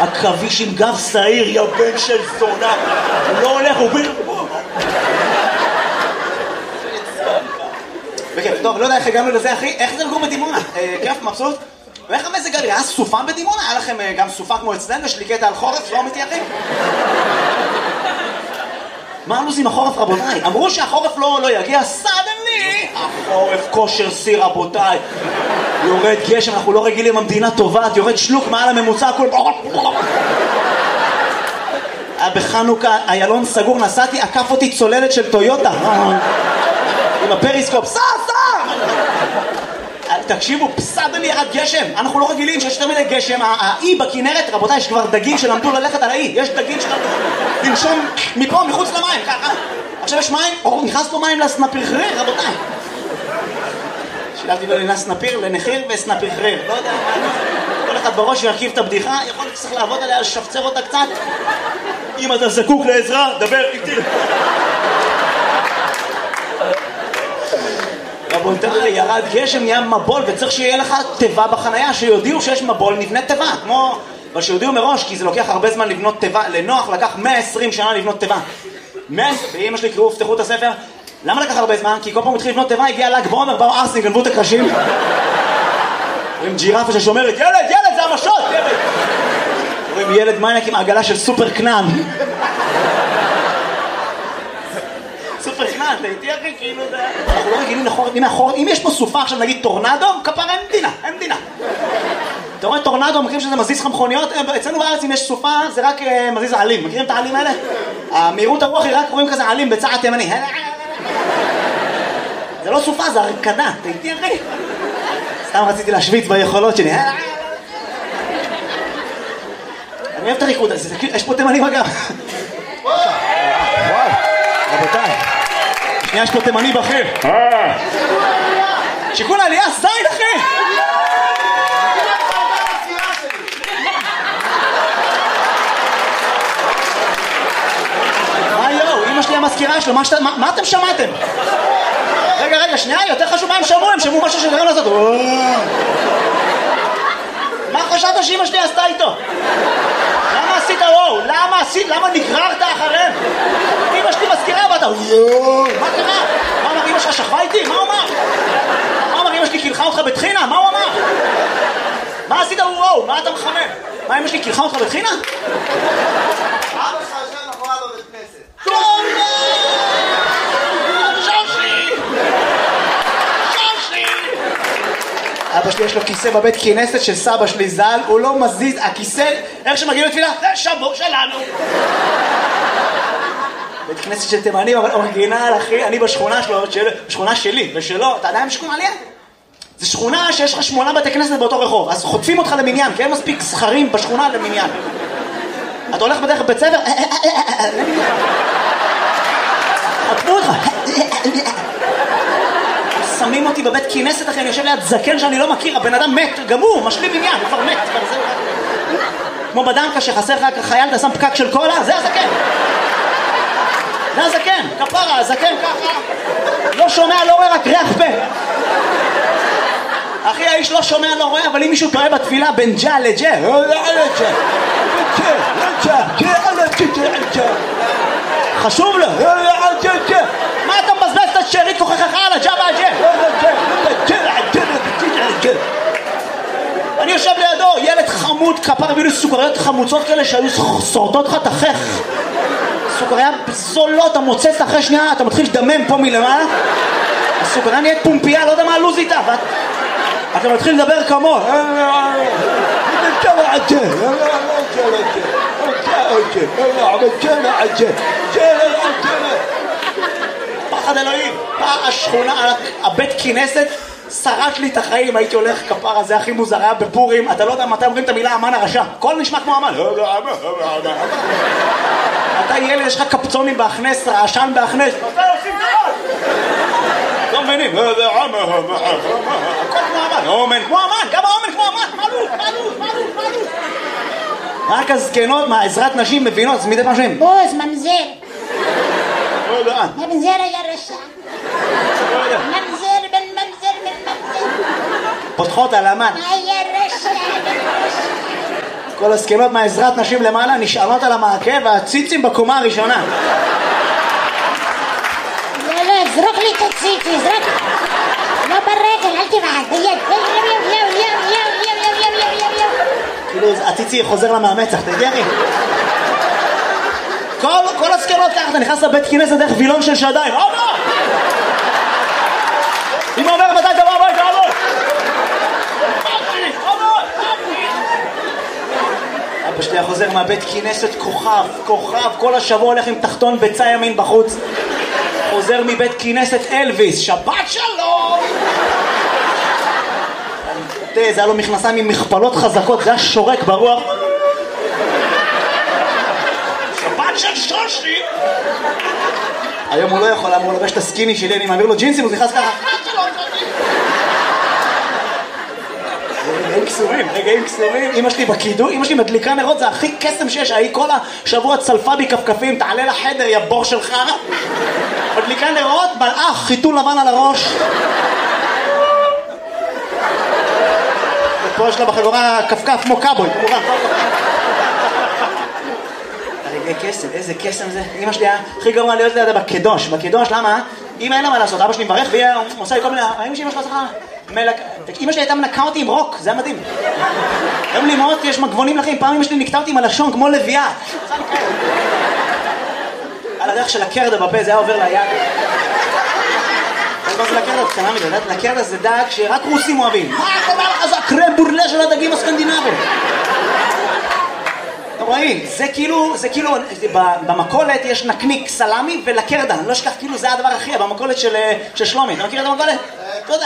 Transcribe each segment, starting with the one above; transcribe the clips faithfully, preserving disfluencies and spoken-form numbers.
עכביש עם גב שעיר, יא בן של זונה. הוא לא הולך, הוא בין... בכיף, טוב, לא יודע איך הגענו לזה, אחי. איך זה לגור בדימונה? כיף, מבסוט? ואיך המזג האוויר? היה סופה בדימונה? היה לכם גם סופה כמו אצלנו? יש לי קטע על חורף? לא אמיתי, אחי? מה הלו"ז עם החורף, רבותיי? אמרו שהחורף לא, לא יגיע, סדנלי! החורף כושר סיר, רבותיי. יורד גשם, אנחנו לא רגילים, המדינה טובעת, יורד שלוק מעל הממוצע, הכל... בחנוכה, איילון סגור, נסעתי, עקף אותי צוללת של טויוטה. עם הפריסקופ, סע, סע! תקשיבו, סדנלי ירד גשם. אנחנו לא רגילים שיש יותר מדי גשם. האי בכנרת, רבותיי, יש כבר דגים שלמדו ללכת על האי. יש דגים שלמדו לנשום מפה, מחוץ למים, ככה. עכשיו יש מים, או נכנס פה מים לסנפיר חריר, רבותיי. שילבתי לו לסנפיר, לנחיר וסנפיר חריר. לא יודע, כל אחד בראש ירכיב את הבדיחה, יכול להיות שצריך לעבוד עליה, לשפצר אותה קצת. אם אתה זקוק לעזרה, דבר איתי. רבותיי, ירד גשם, נהיה מבול, וצריך שיהיה לך טבע בחנייה, שיודיעו שיש מבול, נבנה טבע, כמו... אבל שיודיעו מראש, כי זה לוקח הרבה זמן לבנות טבע, לנוח לקח מאה ועשרים שנה לבנות טבע. ואמא שלי קראו, פתחו את הספר, למה לקח הרבה זמן? כי כל פעם התחיל לבנות טבע, הגיע ל"ג בעומר, באו ארסים, גנבו את הקרשים. רואים ג'ירפה ששומרת, ילד, ילד, זה המשות, ילד! רואים ילד מניאק עם עגלה של סופר קנן. סופר קנן, אתה איתי אחי, כאילו זה... אנחנו לא רגילים לחורת, הנה החורת, אם יש פה סופה עכשיו נגיד טורנדו, כפרה אין מדינה, אין מדינה. אתה רואה טורנדו, מכירים שזה מזיז לך מכוניות? אצלנו בארץ אם יש סופה זה רק מזיז העלים, מכירים את העלים האלה? המהירות הרוח היא רק רואים כזה עלים בצעד תימני. זה לא סופה, זה הרקדה, אתה איתי אחי? סתם רציתי להשוויץ ביכולות שלי. אני אוהב את הריקוד הזה, יש פה תימנים אגב. וואו, רבותיי. שנייה, יש פה תימני בכיר. שיקול העלייה, זין אחי! מה יואו, אמא שלי המזכירה שלו, מה אתם שמעתם? רגע, רגע, שנייה, יותר חשוב מה הם שמעו, הם שמעו משהו שדרם לעשות. מה חשבת שאמא שלי עשתה איתו? למה עשית וואו? למה עשית? למה נגררת אחריהם? אמא שלי מזכירה ואתה מה קרה? מה אמר אמא שלך שכבה איתי? מה הוא אמר? מה אמר אמא שלי קילחה אותך בתחינה? מה הוא אמר? מה עשית וואו? מה אתה מחמם? מה אמא שלי קילחה אותך בתחינה? אבא שלך יושב מאחוריו בבית כנסת. אבא שלי יש לו כיסא בבית כנסת של סבא שלי ז"ל, הוא לא מזיז, הכיסא, איך שמגיעים לתפילה, זה שבור שלנו. בית כנסת של תימנים, אבל אורגינל, אחי, אני בשכונה שלו, בשכונה שלי, ושלו, אתה יודע אם שכונה עליה? זה שכונה שיש לך שמונה בתי כנסת באותו רחוב, אז חוטפים אותך למניין, כי אין מספיק זכרים בשכונה למניין. אתה הולך בדרך בית ספר, חטפו אותך. שמים אותי בבית כנסת אחרי, אני יושב ליד זקן שאני לא מכיר, הבן אדם מת, גם הוא, משלים עניין, הוא כבר מת. כמו בדנקה שחסר לך חייל, אתה שם פקק של קולה, זה הזקן. זה הזקן, כפרה, הזקן ככה, לא שומע, לא רואה, רק ריח פה. אחי, האיש לא שומע, לא רואה, אבל אם מישהו טועה בתפילה בין ג'ה לג'ה, חשוב לו, מה אתה מבזבז את השארית כוחך על הג'ה והג'ה? אני יושב לידו, ילד חמוד, כפר בילו סוכריות חמוצות כאלה שהיו שורדות לך תחך. סוכריה זולות, המוצץ אחרי שנייה, אתה מתחיל לדמם פה מלמעלה. הסוכריה נהיית פומפייה, לא יודע מה הלוז איתה, ואתה מתחיל לדבר כמו פחד אלוהים, השכונה, הבית כנסת שרש לי את החיים, הייתי הולך כפרה, זה הכי מוזר, היה בפורים, אתה לא יודע מתי אומרים את המילה אמן הרשע, הכל נשמע כמו אמן. אתה ילד, יש לך קפצונים בהכנס, רעשן בהכנס, מתי עושים דבר? לא מבינים, הכל כמו אמן, אומן כמו אמן, גם האומן כמו אמן, מעלו, מעלו, מעלו, מעלו. רק הזקנות, מה, עזרת נשים מבינות, אז מדי משהו? בוז, ממזר. ממזר היה רשע. ממזר בן ממזר בן ממזר. פותחות על אמן. היה רשע בן רשע. כל הסקנות מהעזרת נשים למעלה נשארות על המעקה והציצים בקומה הראשונה. לא, לא, זרוק לי את הציצי, זרוק. לא ברגל, אל תבעט, ביד. יו, יו, יו, יו, יו, יו, יו, יו, יו, יו. כאילו, הציצי חוזר למאמצח, תגידי? כל, כל הסקנות ככה, אתה נכנס לבית כנסת דרך וילון של שדיים. אבא! אמא אומר מתי תבוא הביתה, אבא! אבא שלי חוזר מהבית כנסת כוכב, כוכב, כל השבוע הולך עם תחתון ביצה ימין בחוץ. חוזר מבית כנסת אלוויס, שבת שלום! תראה, זה היה לו מכנסיים עם מכפלות חזקות, זה היה שורק ברוח. שבת של שושי! היום הוא לא יכול, הוא לובש את הסקיני שלי, אני מעביר לו ג'ינסים, הוא נכנס ככה. רגעים קסומים, רגעים קסומים. אמא שלי בקידו, אמא שלי מדליקה נרות, זה הכי קסם שיש. היא כל השבוע צלפה בי כפכפים, תעלה לחדר, יא בור שלך. מדליקה נרות, מלאך, חיתול לבן על הראש. ופה יש לה בחגורה כפכף כמו קאבוי, כמובן. רגעי קסם, איזה קסם זה. אמא שלי הכי גרוע להיות לידה בקדוש. בקדוש, למה? אמא אין לה מה לעשות, אבא שלי מברך והיא עושה לי כל מיני... האם שאמא שלה צריכה... אמא שלי הייתה מנקה אותי עם רוק, זה היה מדהים. היום לימות יש מגבונים לכם, פעם אמא שלי נקטה אותי עם הלשון כמו לביאה. על הדרך של הקרדה בפה, זה היה עובר ליד. מה זה לקרדה? קטנה מדי, לקרדה זה דג שרק רוסים אוהבים. מה קורה לך? זה הקרם בורלה של הדגים הסקנדינבים. אתה רואים, זה כאילו, זה כאילו, במקולת יש נקניק סלמי ולקרדה, אני לא אשכח, כאילו זה הדבר הכי, במקולת של שלומי, אתה מכיר את המקולת? תודה.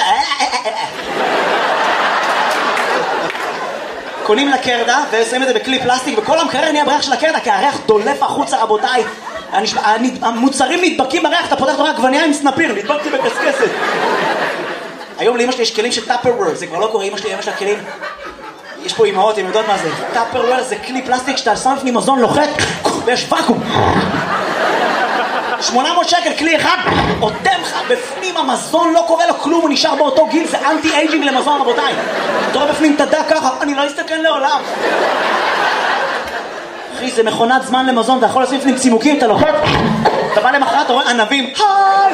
קונים לקרדה ושמים את זה בכלי פלסטיק, וכל המקרר נהיה בריח של הקרדה, כי הריח דולף החוצה, רבותיי. המוצרים נדבקים בריח, אתה פותח את הריח גווניה עם סנפיר, נדבקתי בקסקסת. היום לאמא שלי יש כלים של טאפרוור, זה כבר לא קורה, אמא שלי, אמא שלה כלים. יש פה אמהות, הם יודעות מה זה. טאפרוור זה כלי פלסטיק שאתה שם לפני מזון לוחת, ויש ואקום. שמונה מאות שקל כלי אחד, עותם לך בפנים המזון, לא קורה לו כלום, הוא נשאר באותו גיל, זה אנטי אייג'ינג למזון, רבותיי. אתה רואה בפנים תדע ככה, אני לא אסתכן לעולם. אחי, זה מכונת זמן למזון, אתה יכול לשים לפנים צימוקים, אתה לוחת, אתה בא למחרת, אתה רואה ענבים, היי!